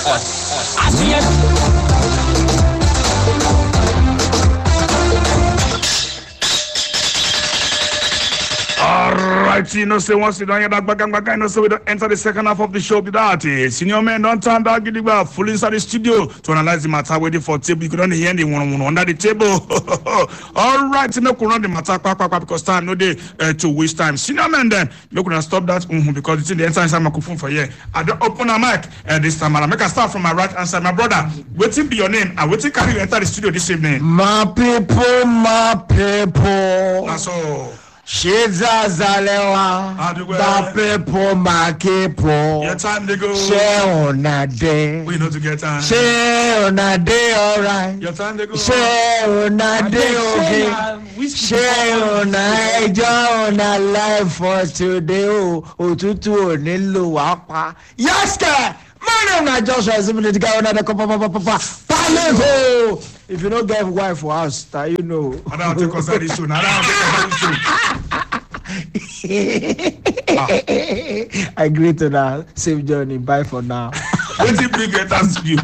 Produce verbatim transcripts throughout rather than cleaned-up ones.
I see it. Alright, you know, say once you don't hear that back and back, I know, so we don't enter the second half of the show with that. Senior men don't turn that gidigba full inside the studio to analyze the matter waiting for table. You could only hear the one under the table. Alright, you know, could run the matter because time no day uh, to waste time. Senior men then, you could stop that mm-hmm, because it's in the entire inside microphone for you. I don't open a mic uh, this time. I'll make a start from my right hand side. My brother, waiting be your name. I waiting carry you enter the studio this evening. My people, my people. That's all. Sheza Zalewa, the people, my people. Your time to go. Share on a day. We know to get time. Share on a day, alright. Your time to go. Share on a day, okay. Share on a day, on a life for today. Oh, oh, tutu, Nilu, Wapa. Yes, sir. My name is Joshua. I'm going to go on the Papa. If you don't get wife for us, that you know. I don't take us very soon. I don't take us I agree to that. Same journey. Bye for now. What did you get us to you?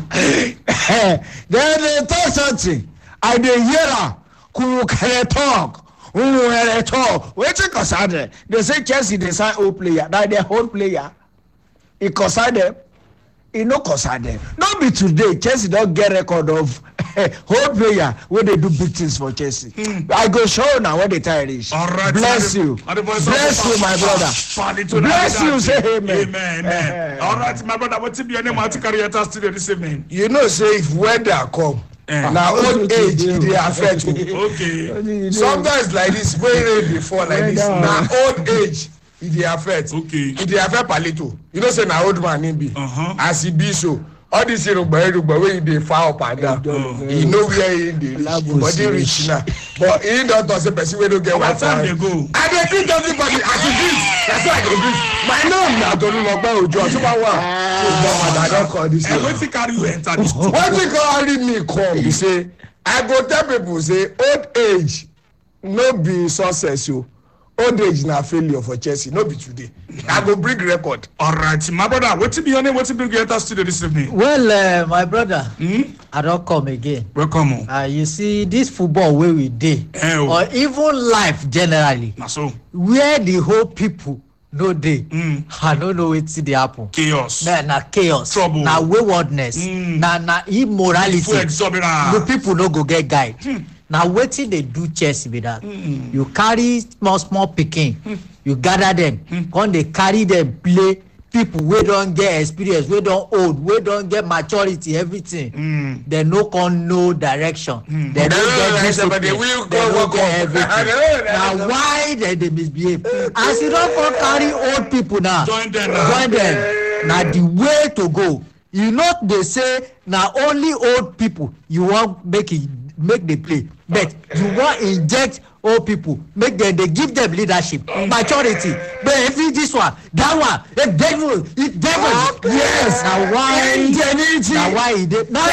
Then they talk something. I didn't hear her. Who can talk? Who can talk? Wait a second. They say Chelsea, they sign old player. That their whole player. It cost them. It no cost them. Not be today. Chelsea don't get record of whole player when they do big things for Chelsea. Mm. I go show now what the tire is. All right, bless you. Bless you, my brother. Bless you. Say amen. Amen. Amen. All right, my brother. What's your name? How to carry your studio this evening? You know, say if weather come. Uh, now old age they affect you. Okay. Sometimes like this, when rain dey fall like this. Now old age it dey affect. Okay. It dey affect palito. You know say na old man him be. Uh-huh. As he be so. All this irugba irugba wey he dey far up and down. He know where he dey reach. Him body reach now. But he don talk say person wey no get what time dey go. I dey greet everybody as e greet. That's why I dey greet. My name na Tolulogba Ojo. Super one. I don call this. And wetin carry you enter this? Wetin carry me come be say I go tell people say old age no be success o. Old age na failure for Chelsea, no be today. I go bring record. All right, my brother. What's be your name? What's bring you enter studio this evening? Well, uh, my brother, hmm? I don't come again. Welcome. Uh, you see, this football where we did, eh, oh. or even life generally, na so. Where the whole people no day, mm. I don't know what see the happen. Chaos. Na, na chaos. Trouble. Na waywardness. Mm. Na na immorality. Full exuberance. The people no go get guide. Hmm. Now wetin they do Chelsea with that? Mm. You carry small small pikin, mm. you gather them, mm. come they carry them play people wey don't get experience, wey don't old, wey don't get maturity, everything. Mm. They no can know direction. Mm. They don't get discipline. They don't get everything. Now why they they misbehave? As you don't come carry old people now, join them. Now. Join them. Now the way to go. You know they say now only old people you want make it. Make the play, but you want inject old people, make them they give them leadership, maturity. But if it's this one, that one, the devil, it devil, okay. Yes. Now why? Ingenuity. Now why he did? Now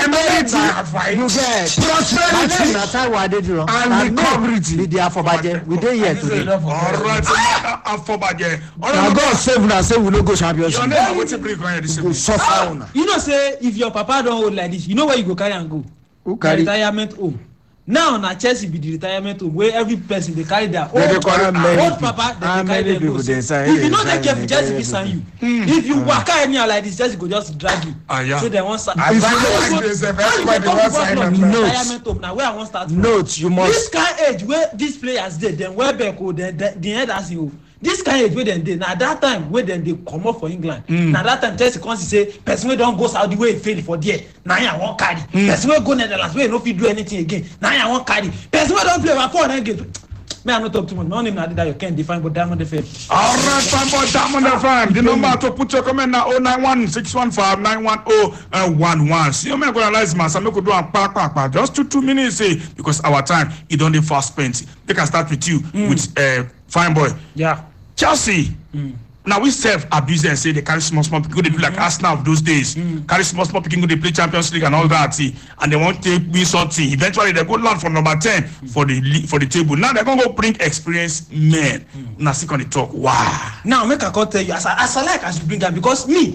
you get prosperity. That's why why did you? And recovery. With the Afobaje, we dey here today. All right, Afobaje. Now God save now, say we no go championship. Your name, what's bring you this evening? Suffer. You know, say if your papa don't hold like this, you know where you go carry and go. Who carry? Retirement home. Now na Chelsea be the retirement home where every person they carry their own old papa then they carry their go. If you know they careful, Chelsea be sign you. If you waka anyhow like this, Chelsea go just drag you. Ah, yeah. So they want start. If you everybody want sign up. Retirement home now where I want start. Note you must. This kind age where these players dey, then Welbeck o, then the head as you. This kind of age wey dem dey na that time wey dem dey comot for England. Mm. Na that time Chelsea come see say person wey don go Saudi wey fail for there na him I wan carry. Mm. Person wey go Netherlands wey no fit do anything again na him I wan carry. Person wey don play over four hundred games. Me I no talk too much. My name na that you can define but Diamond F M. All right, fine for Diamond F M. The number to put your comment now oh nine one six one five nine one oh one one. See you me go analyze man. So me go do am pa pa pa. Just two two minutes say because our time it don dey fast spent. They can start with you mm. with uh, fine boy. Yeah. Chelsea. Mm. Now we self abuse and say they carry small small people. They do like Arsenal of those days. Mm. Carry small small people. They play Champions League and all that. See, and they want to win something. Eventually they go land for number ten mm. for the for the table. Now they're gonna go bring experienced men. Mm. Now stick on the talk. Wow. Now make I come tell you as I as I like as you bring them because me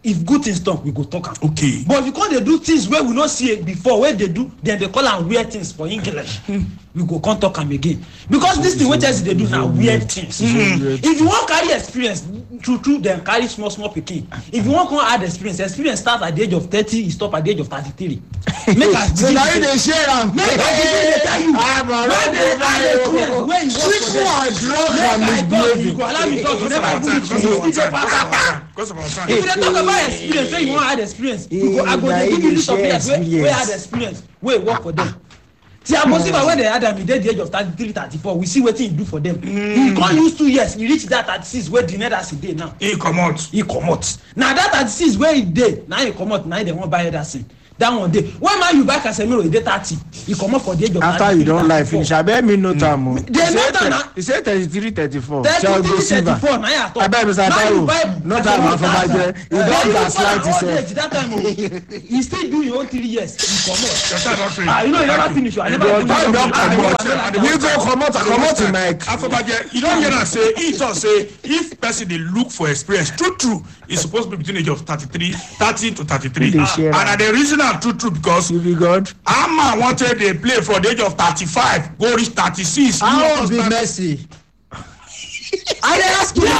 if good things talk we go talk am. Okay. But if you come dey do things wey we no see before wey dey do then dey call am weird things for English. We go come talk am again because this thing wey Chelsea dey do na weird things. Mm-hmm. If you wan carry experience true true then carry small small pikin. If you wan come add experience experience start at the age of thirty e stop at the age of thirty-three. Make I so na you dey share am. make I dey tell you when dey add experience when you work for them. Make I talk you go allow me talk you never even reach me you dey papa. If you dey talk about experience wey you wan add experience you go I go dey give you list of players wey wey add experience wey work for them. Thiago Silva when they add am e dey the age of thirty-three thirty-four we see wetin he do for them. Mm. He come use two years he reach that thirty-six wey the Ederson dey now. He comot. He comot. Na that thirty-six wey he dey na he comot na he dey wan buy Ederson. That one dey. When man you buy Casemiro he dey thirty. He comot for the age of after you don lie finish abeg me no time o. Dey no time na. He say thirty-three thirty-four. thirty-three thirty-four na him talk. Abeg Mister Taiwo no time afọbajẹ he don gaslight himself. That time o he still do him own three years he comot. Your time don finish. Ah you know he never finish o I never Your finish. time don comot. You go comot comot the mic. Afọbajẹ you don hear am say he talk say if person dey look for experience true true e suppose be between age of thirty-three thirty to thirty-three He dey share and I dey reason am true true because you be God. Ama wanted dey play for the age of thirty-five go reach thirty-six. How old be Messi? I dey ask you.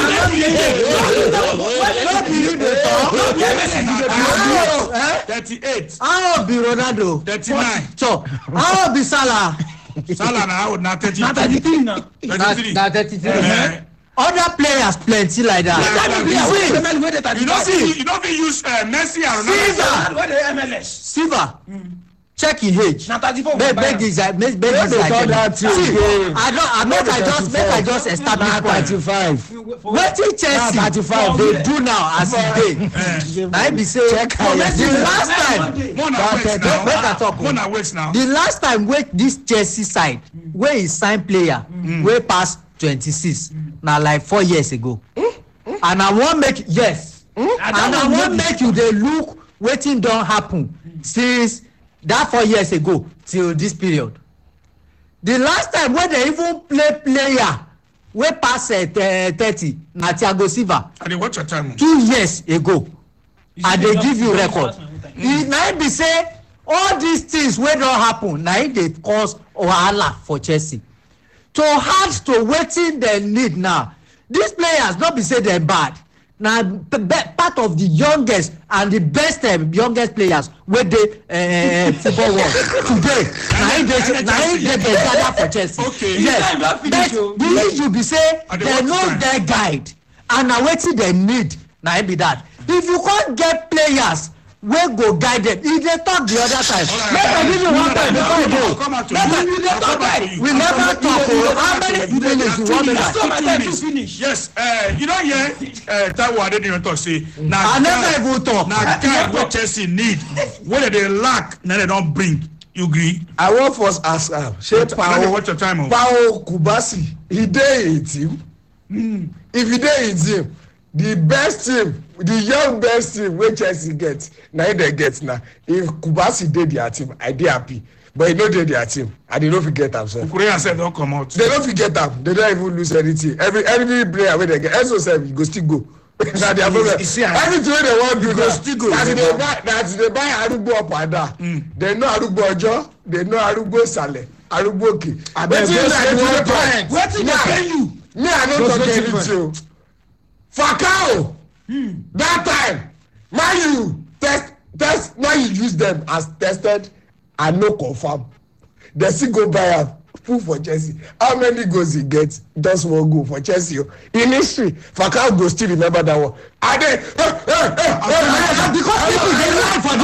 No be you dey talk. thirty-eight. How old be Ronaldo? thirty-nine. So how old be Salah? Salah na how old na thirty-two. Na thirty-three na. thirty-three. Na thirty-three. Eh. Other players plenty like that. Yeah, you don't see you don't use uh, Messi and Ronaldo. Wey dey M L S. Silva. Check his age. Na thirty-four. Make make this make make Don't this dey talk that see thing again. I don I make I just make I just establish na point. thirty-five. Wetin na Chelsea thirty-five dey do now as e dey na im be say Check how the you dey. last time More na wait now. make I talk More o na wait now. the last time wey this Chelsea side wey e sign player wey pass twenty-six na like four years ago and I wan make yes and I wan make you dey look wetin don happen since that four years ago till this period the last time wey dem even play player wey pass uh, thirty na Thiago Silva I dey watch your time. two years ago I dey give you record e na im be say all these things wey don happen na im dey cause wahala for Chelsea to add to wetin dem need now these players no be say dem bad na part of the youngest and the best um, youngest players wey dey uh, football world today na im dey na im dey dey gather for Chelsea. Okay. Yes but the issue be say dem no get guide and na wetin dem need na im be that if you come get players wey go guide them e dey talk the other time make I give you one point before you go make I you dey talk right we never talk o how many minutes you wan make I So my time to finish. Yes, uh, you don hear uh, Taiwo Adeniran talk say na I never even talk. na guy wey Chelsea need wey dem dey lack na dem don bring. You gree? I wan first ask am shey Let me Pao watch your time o. Pao Kubasi he dey in team if he dey in team the best team the young best team wey Chelsea get na him dey get now if Kubasi dey their team I dey happy but he no dey their team and he no fit get am sef. Kukureya sef don comot. They no fit get am they don even lose anything every every player wey dey get Enzo sef go still go na their problem everything wey they wan do go still go. na to dey buy na to dey buy arugbo ọ̀padà they know arugbo ọjọ́ they know arugbo ìsàlẹ̀ arugbo òkè. wetin like you wan talk Wetin dey pain you? me I no talk anything o Falcao that time man you test test now you use them as tested and no confirm they still go buy am full for Chelsea how many goals he get just one goal for Chelsea o in history Falcao go still remember that one and then eh, eh, eh, eh, because people dey lie for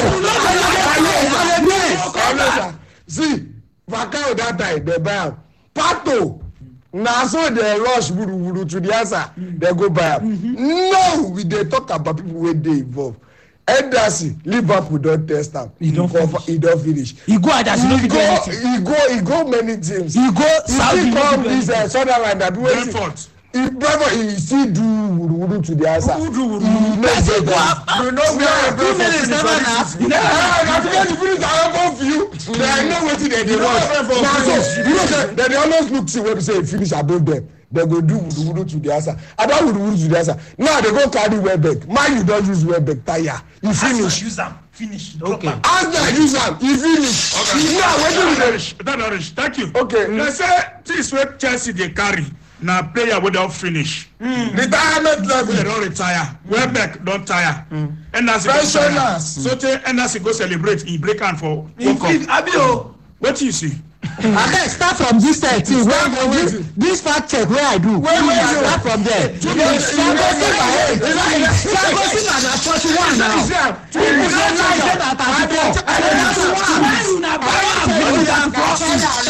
this show. see Falcao that time they buy am Pato na so dey rush wuruwuru to the answer they go buy am no we dey talk about people wey dey involved Henderson Liverpool don test am he don finish he don finish He go Ajax, he no fit do anything. he go he go many teams He go he Saudi, still he no come fit do this uh, Sunderland abi wetin Brentford. he Brentford he still do wuruwuru to the answer Who do wuruwuru? he no get am you know where two minutes never na. na to get the finish I wan go view They know wetin dem dey watch. Na so you know say dem dey always look see wey be say e finish above dem. Dem go do wudu-wudu to the answer. I don wudu-wudu to the answer. Now they go carry Welbeck. Man, you don use Welbeck tire. You finish. Use am finish. Okay. Arsenal use am. You finish. Okay. You know wetin we dey. That orange. Thank you. Okay. They say things wey Chelsea dey carry na player wey don finish. Mm. Retirement level. They don retire. Welbeck don tire. Endasi go Pensioners. so tey Endasi go celebrate e break hand for World Cup. Abi o. Wetin you see? abeg start from this uh, thing wey this this fact check wey I do wait wait start from there sangosi na eight sangosi na na forty-one now ibuzola say na thirty-four Why una buy am more than four?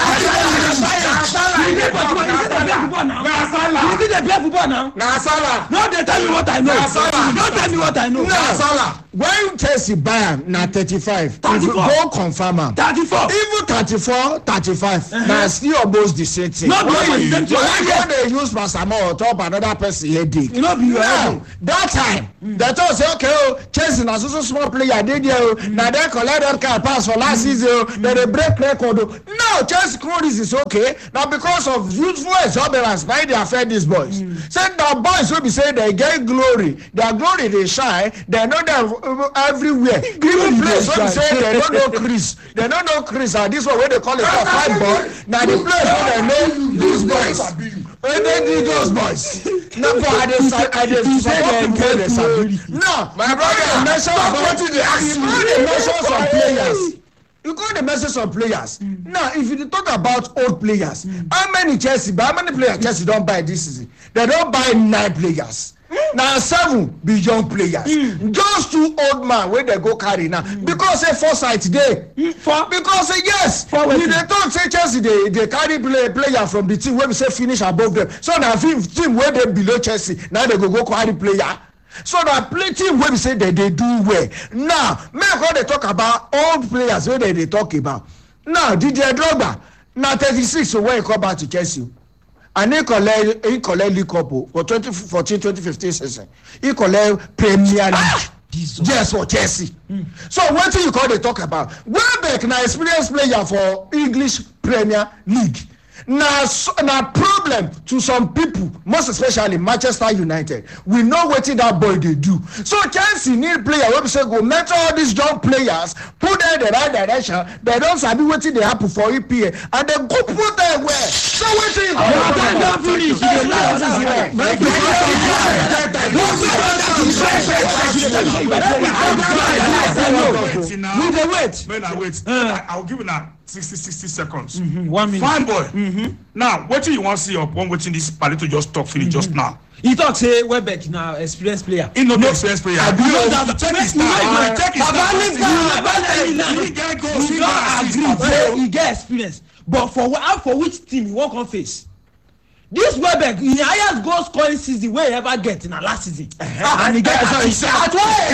You dey play football now. You dey play football now. Na Salah. No dey tell me what I know. Na Salah. No tell me what I know. Na Salah. when Chelsea buy am na thirty-five if thirty-four. go confirm am thirty-four. even thirty-four thirty-five na still almost the same thing. No be Why almost you- the same thing. why you dey use paracetamol on top another person headache. You no be your now head. that time dem talk say okay o Chelsea na so so small player dey there o na dem collect red card pass for last season o dem dey break record o now Chelsea credit is okay na because of youthful exuberance na e dey affect these boys say na boys wey be say dem get glory their glory dey shine dem know dem everywhere even place wey be say dem no know chris dem no know chris and this one wey dey call it a fight ball na the place wey dem know these boys wey dey do those boys na for i dey i dey support people wey dey sabi now my brother mention about wetin dey ask you you dey mention some players you go dey mention some players mm. now if you dey talk about old players mm. how many Chelsea how many players Chelsea don buy this season they don buy nine players mm. na seven be young players mm. just two old man wey dey go carry now mm. because say foresight dey mm. for because say yes for you dey talk say Chelsea dey dey carry play player from the team wey be say finish above them so na team wey dey below Chelsea na dey go go carry player. So na plenty wey be say dem dey do well now make we dey talk about old players wey dem dey talk about now Didier Drogba na thirty-six wey he come back to Chelsea and he collect he collect league cup for twenty fourteen twenty fifteen season he collect Premier League ah! yes for Chelsea mm. so wetin you come dey talk about Welbeck na experienced player for English Premier League na na problem to some people most especially Manchester United we know wetin that boy dey do so Chelsea need player wey be say go mentor all these young players put them in the right direction dem don sabi wetin dey happen for E P L and dem go put them well so wetin you go do dem don finish you dey lie on this well make you We dey wait. May I wait? I will give you now sixty sixty seconds. Mm-hmm. One minute. Fine boy. Mm-hmm. Now, what do you want to see upon waiting this Palito just talk finish mm-hmm. just now? He talk say Welbeck na experienced player. He no be experienced player. I You know that- that check his you know star. that- Check his Baba star. Liga, Baba Liga, He get goals. we He don get assists. agree say he get experience but for wh- for which team he wan come face this Welbeck he highest goal scoring season wey he ever get na last season uh-huh. and he get assist at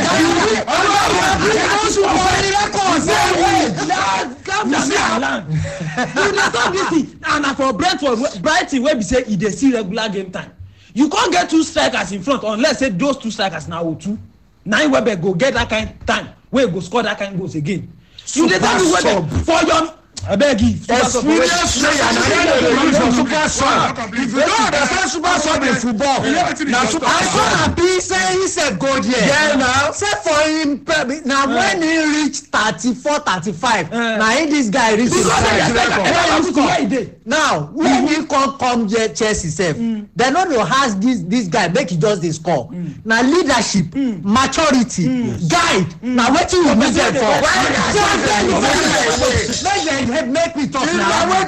one you dey talk this thing and na for Brentford Brighton wey be say e dey see regular game time you con get two strikers in front unless say those two strikers na Otu na him Welbeck go get that kind time wey go score that kind goals again you dey tell me Welbeck for your abeg give experience player na dem dey use for super sub if you don understand super sub in football na super I sub. saw Abi say he sef go there. Yeah, now. Say for him na when he reach thirty-four thirty-five na him this guy reach his prime. Now when he come come here Chelsea sef dem no dey ask this this guy make he just dey score na leadership maturity guide na wetin you need dem for. Make dem help make me talk now.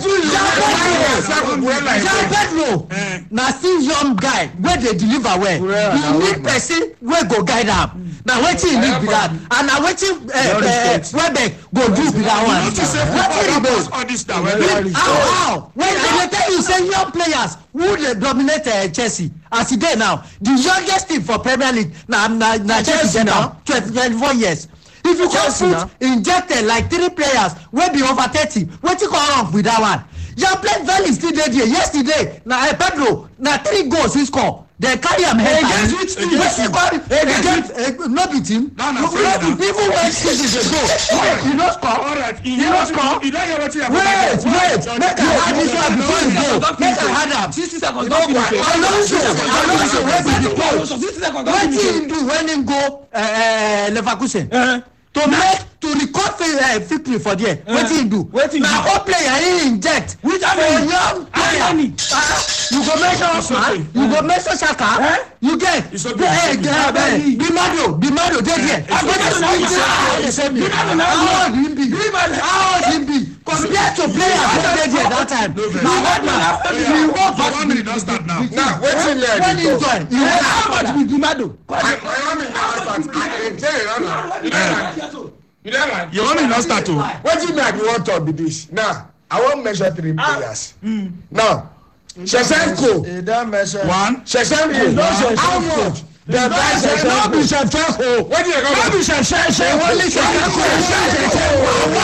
Jean Pedro na still young guy wey dey deliver well. You need person wey go guide am. Na wetin you need be that and na wetin Welbeck go do be that one. Wetin he do? All this now. Welbeck. How how when I dey tell you say young players who dey dominate uh, Chelsea as e dey now the youngest team for Premier League na na na Chelsea now twenty-four years. If you just put injected like three players wey be over thirty wetin come wrong with that one? Jean Pierre Veli still dey there yesterday na uh, Pedro na three goals he score they carry am head Against down. which team? Wetin call against no be team. No, no, no fair be enough. even when season dey go wait you no score. All right, you no score. You don't hear what you have wait wait make I add this one before you go make I add am. sixty seconds no don finish. alonso alonso wey be the coach sixty seconds don wetin finish. he do when he go uh, uh, leverkusen. Uh, to make to record uh, victory for there uh, wetin he do wetin na whole player he inject Which for Amini? young player Amini? uh, you go mention Osman you go mention Saka Eh? you get It's okay. eh It's eh okay. eh Bimado Bimado dey there It's okay. wetin Bimado he na say dey say me how old him be how old him be compared to players wey dey there that time na what man he work For for one minute, don't start now. now wetin leg when he you talk. join he work how much be Dumado. I I wan make that start. I dey tell you now. You dey like you dey like. You only not start to. Wetin me I be wan talk be this. Now I wan measure three players. Now Shevchenko. He don measure. One. Shevchenko. How much? The buy No be Shevchenko. Shevchenko. Wetin you No call be am? Shevchenko. Only Shevchenko.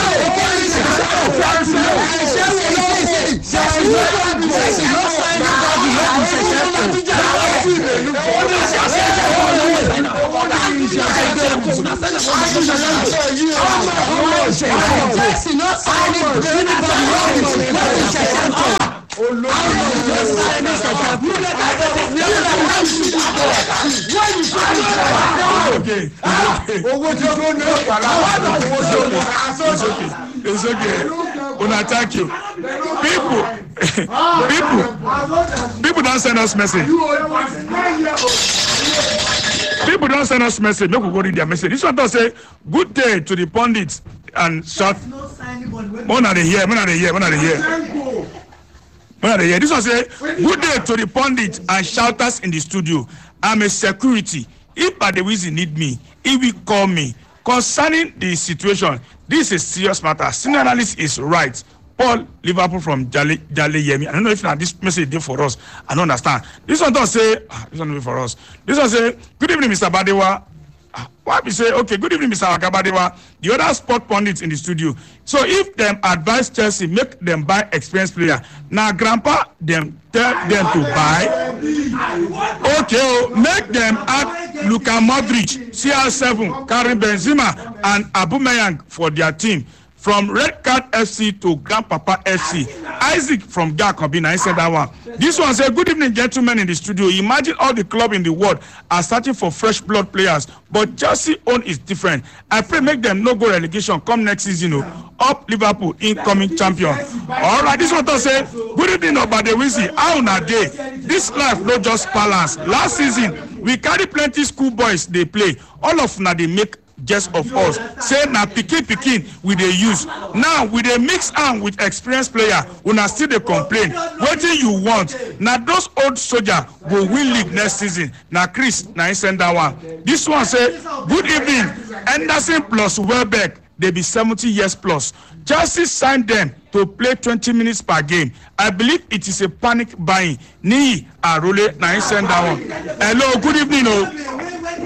Chelsea no sign Okay. Owó tí o tó ní ìpàlà owó tí o ní. It's okay. It's okay. Una thank you. People, people, people don't send us message. People don't send us message. Make we go read their message. This one does say, "Good day to the pundits and shout." More than they hear. More than they hear. More than they hear. More than they hear. This one say, "Good day to the pundits and shouters in the studio. I'm a security. If Adewizi need me, he will call me. Concerning the situation, this is a serious matter. Senior analyst is right. Paul Liverpool from Jale Jale Yemi. I don't know if now this message did for us. I don't understand. This one don't say ah, this one be for us. This one say, good evening, Mister Badewa. Ah, why we say okay, good evening, Mister Akabadewa. The other sport pundits in the studio. So if them advise Chelsea, make them buy experienced player. Now grandpa them tell them to buy. Okay, oh, make them add Luka Modric, C R seven, Karim Benzema, and Aubameyang for their team. From Red Card F C to Grandpapa F C. Isaac from Gakobina, I said that one. This one said, good evening, gentlemen in the studio. Imagine all the club in the world are searching for fresh blood players, but Chelsea own is different. I pray make them no go relegation come next season. You know, up Liverpool, incoming champion. All right, this one to say, good evening, Obadewizi. How na day? This life no just balance. Last season, we carry plenty school boys, they play. All of na they make just of us say na pikin pikin we dey use now we dey mix am with experienced player una still dey complain wetin you want na those old soldier go win league next season na Chris na him send that one. This one say good evening Henderson plus Welbeck dey be seventy years plus. Chelsea signed them to play twenty minutes per game. I believe it is a panic buying. Niyi Arole na him send that one. Hello, good evening o.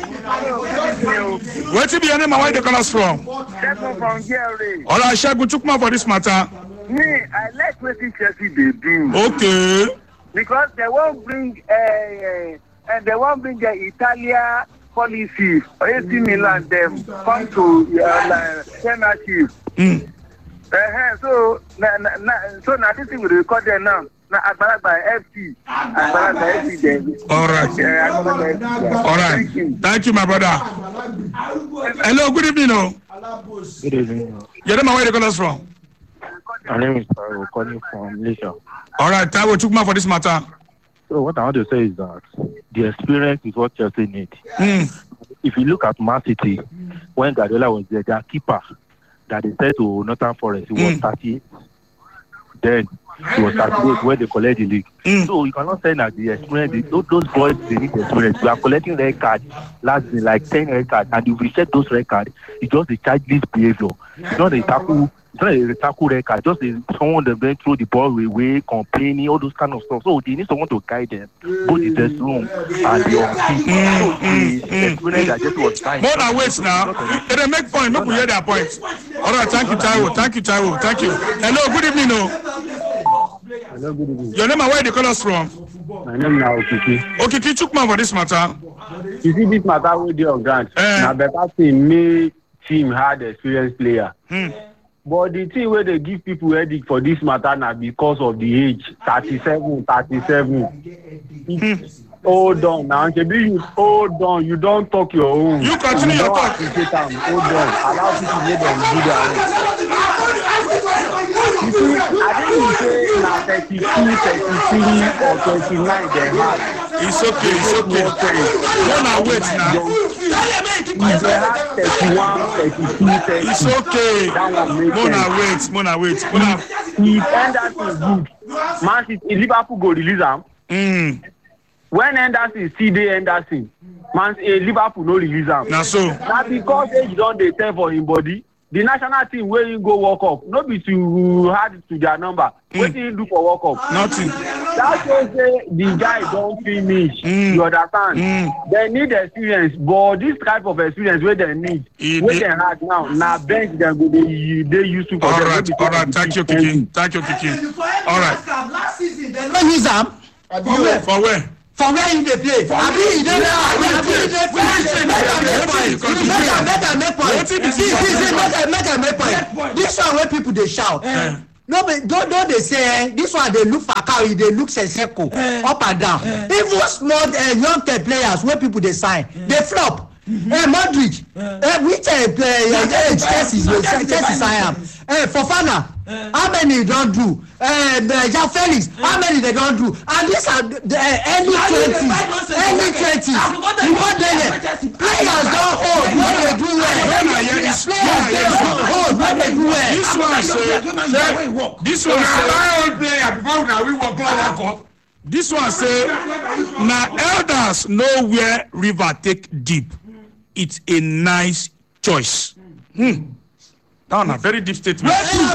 Wetin be your name and where you dey call us from? Segun from Gary. All right, Segun Chukuma for this matter. Me, I like wetin Chelsea dey do. Okay. Because they won't bring uh, uh, and they won't bring the Italia policy. A C Milan them come to uh, like, Premiership. Mm. Uh-huh. So na, na, na, so now this thing we record there now. Na Agbalagba F C, Agbalagba F C there. All right. Yeah, Agbalagba. All right. Thank you. Thank you, my brother. Hello, good evening. Oh. Good evening. Your name and where you dey call us from? My name is Taiwo, calling from Malaysia. All right, Taiwo Chukuma for this matter. So what I want to say is that the experience is what Chelsea need. Mm. If you look at Man City, when Guardiola was there, their keeper that they said to Northern Forest, he was Mm. thirty. Then he was thirty-eight when they collect the league. Mm. So you cannot say that the experience, those, those boys, they need experience. We are collecting red cards, last in like ten red cards, and if we check those red cards, it's just a childish behavior. It's not a tackle. It's not a tackle record, just a, someone that went through the ball away, complaining, all those kind of stuff. So they need someone to guide them, both in the room and the on field. So the experience that just was fine. More than wait now. They dey make point. Make we hear their point. All right, thank you, Taiwo. Thank you, Taiwo. Thank you. Hello, good evening. Oh. Hello, good evening. Your name and where you call us from? My name is Okiki. Okiki Chukman for this matter. You see this matter with the grant. Eh. Now better thing me team had experienced player. Hmm. But the thing where they give people headache for this matter now because of the age, thirty-seven, thirty-seven. Hmm. Hold on now, maybe you hold on. You don't talk your own. You continue your talk. Appreciate them. Hold on. Allow people to make them do their own. You see, I didn't say now thirty-two, thirty-three or twenty-nine they had. It's okay, it's okay. Don't now wait now. If they had thirty-one, thirty-two, thirty, It's okay. that one make Mona sense. wait, Mona wait. Mona. If Henderson is good, Man City, Liverpool go release am. Mm. When Henderson see dey Henderson, Man eh, Liverpool no release am. Now so. Na because age don dey tell for him body. The national team wey him go work up, no be to add to their number. Mm. Wetin him do for work up? Nothing. That shows say the guy don finish. Mm. You understand? Mm. They need experience, but this type of experience wey they need, E wey dey- they had now, na bench dem go dey dey useful for All them. right, all right. Thank you, Kiki. Thank you, Kiki. All right. last season dem no use am For where? For where? for where he dey play abi he dey abi he dey play make am make point make am make am make point see see see make am make am make point this one wey people dey shout no be don don dey say eh this one dey look Falcao he dey look Seseko up and down even small uh, young uh, players wey people dey sign dey flop. Eh, Modric, eh, which uh, uh, uh, Chelsea Chelsea sign am? Eh, Fofana, how many you don do? Eh, Jean Felix, how many they don do? And these are the uh, early twenties, early twenties. You wan dey there? Players don hold when they do well. Players don hold when they do well. This one say, this one say, player before now we work work up. this one say, na elders know where river take deep. It's a nice choice. Hmm. That one a very deep statement.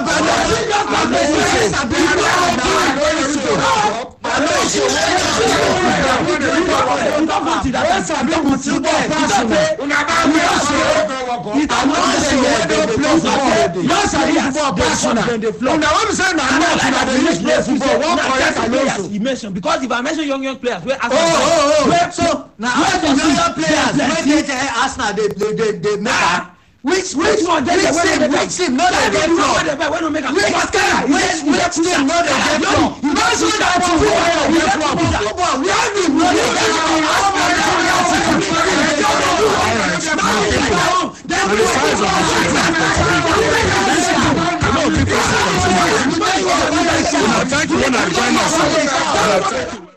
He mentioned because if I mention young young players, where Oh, oh, oh. So now all the young players wey dey there Arsenal dey dey dey dey make am. Which which one dey which team which team no dey get flop? Which team which which team no dey get flop? You no see that team wey dey get flop. Football we have been no dey get flop. Thank you, Mona. Join us.